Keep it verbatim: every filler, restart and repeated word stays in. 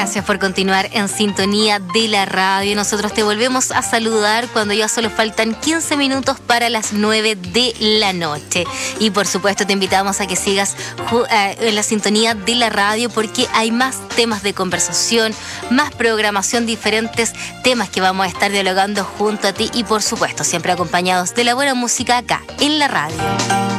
Gracias por continuar en sintonía de la radio. Nosotros te volvemos a saludar cuando ya solo faltan quince minutos para las nueve de la noche. Y por supuesto te invitamos a que sigas en la sintonía de la radio porque hay más temas de conversación, más programación, diferentes temas que vamos a estar dialogando junto a ti y por supuesto siempre acompañados de la buena música acá en la radio.